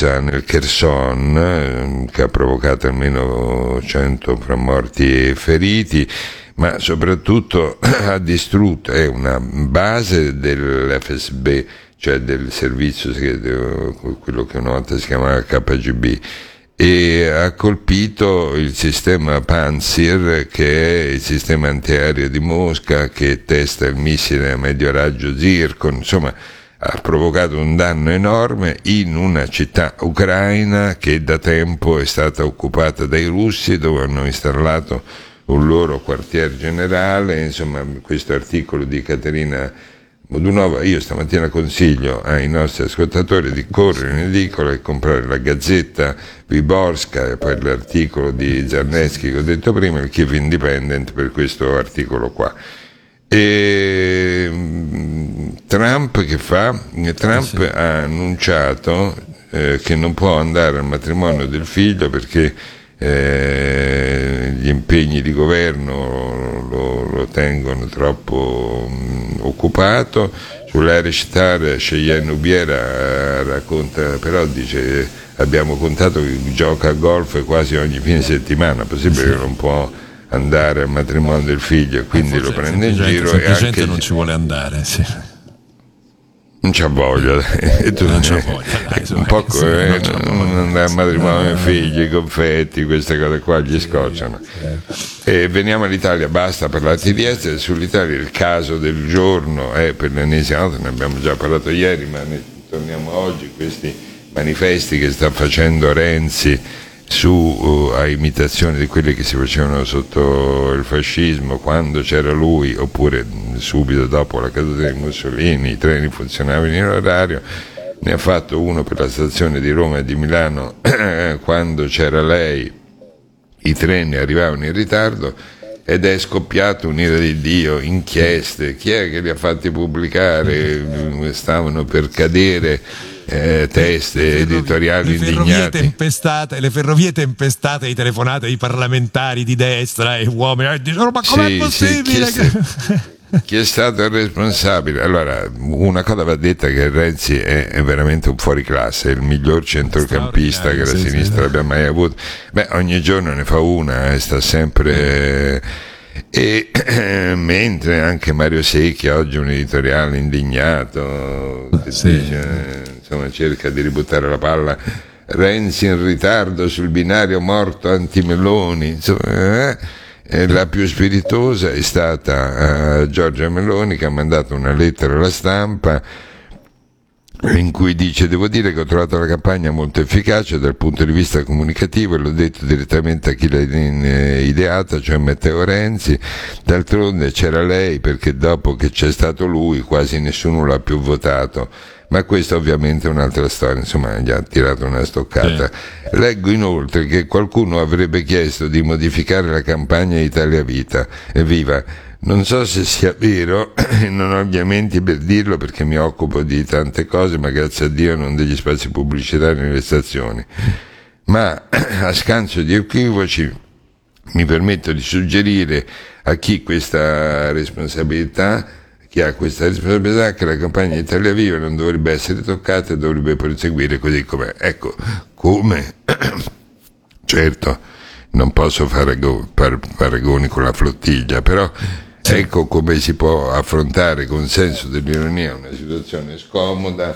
russa nel Kherson, che ha provocato almeno 100 fra morti e feriti, ma soprattutto ha distrutto una base dell'FSB, cioè del servizio segreto, quello che una volta si chiamava KGB, e ha colpito il sistema Pantsir, che è il sistema antiaereo di Mosca, che testa il missile a medio raggio Zircon. Insomma, ha provocato un danno enorme in una città ucraina che da tempo è stata occupata dai russi, dove hanno installato un loro quartier generale. Insomma, questo articolo di Caterina Modunova, io stamattina consiglio ai nostri ascoltatori di correre in edicola e comprare la Gazzetta Wyborska e poi l'articolo di Zarnesky che ho detto prima, il Kiev Independent, per questo articolo qua. E Trump che fa? Trump ha annunciato che non può andare al matrimonio del figlio perché gli impegni di governo lo tengono troppo occupato. Sull'Aerostar Cheyenne Ubiera racconta, però dice, abbiamo contato che gioca a golf quasi ogni fine settimana, possibile che non può andare al matrimonio del figlio e quindi lo prende in giro, e anche non ci vuole andare, sì. Non c'ha voglia, e tu non c'ha voglia, dai, un po' non andare al matrimonio, figli, confetti, queste cose qua gli scocciano. E veniamo all'Italia, basta parlarti di esteri. Sull'Italia il caso del giorno è, per l'ennesima volta, ne abbiamo già parlato ieri, ma ne torniamo oggi, questi manifesti che sta facendo Renzi a imitazione di quelli che si facevano sotto il fascismo, quando c'era lui, oppure subito dopo la caduta di Mussolini, i treni funzionavano in orario. Ne ha fatto uno per la stazione di Roma e di Milano, quando c'era lei i treni arrivavano in ritardo, ed è scoppiato un'ira di Dio, inchieste, chi è che li ha fatti pubblicare, stavano per cadere teste editoriali indignate. Le ferrovie tempestate di telefonate di parlamentari di destra e uomini dicono: ma com'è possibile? Chi è stato il responsabile? Allora, una cosa va detta, che Renzi è veramente un fuoriclasse, è il miglior centrocampista che la sinistra abbia mai avuto. Ogni giorno ne fa una e sta sempre... mentre anche Mario Secchi oggi un editoriale indignato che dice, insomma, cerca di ributtare la palla, Renzi in ritardo sul binario morto anti-Meloni, insomma, la più spiritosa è stata Giorgia Meloni, che ha mandato una lettera alla Stampa in cui dice: devo dire che ho trovato la campagna molto efficace dal punto di vista comunicativo e l'ho detto direttamente a chi l'ha ideata, cioè Matteo Renzi. D'altronde c'era lei, perché dopo che c'è stato lui quasi nessuno l'ha più votato, ma questa ovviamente è un'altra storia, insomma gli ha tirato una stoccata. Leggo inoltre che qualcuno avrebbe chiesto di modificare la campagna Italia Viva. Non so se sia vero, non ho gli elementi per dirlo perché mi occupo di tante cose, ma grazie a Dio non degli spazi pubblicitari nelle stazioni. Ma a scanso di equivoci mi permetto di suggerire a chi ha questa responsabilità, che la campagna Italia Viva non dovrebbe essere toccata e dovrebbe proseguire così com'è. Ecco, come? Certo, non posso fare paragoni con la flottiglia, però... Ecco come si può affrontare con senso dell'ironia una situazione scomoda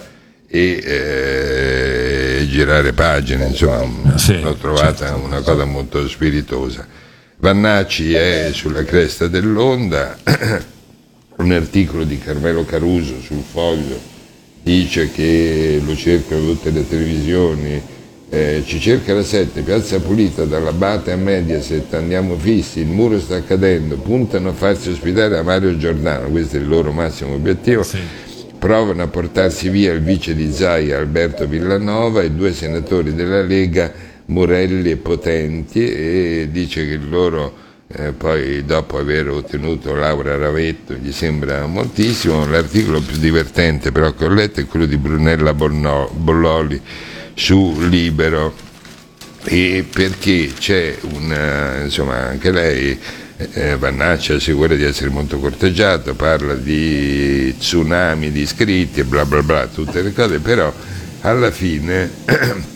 e girare pagine, insomma. L'ho trovata una cosa molto spiritosa. Vannacci è sulla cresta dell'onda, un articolo di Carmelo Caruso sul Foglio dice che lo cercano tutte le televisioni. Ci cerca la 7, Piazza Pulita, dall'Abate a Mediaset, andiamo fissi, il muro sta cadendo, puntano a farsi ospitare da Mario Giordano, questo è il loro massimo obiettivo. Provano a portarsi via il vice di Zaia Alberto Villanova e 2 senatori della Lega, Morelli e Potenti, e dice che loro poi, dopo aver ottenuto Laura Ravetto, gli sembra moltissimo. L'articolo più divertente però che ho letto è quello di Brunella Bolloli su Libero, e perché c'è insomma, anche lei, Vannacci assicura di essere molto corteggiato, parla di tsunami di iscritti e bla bla bla, tutte le cose, però alla fine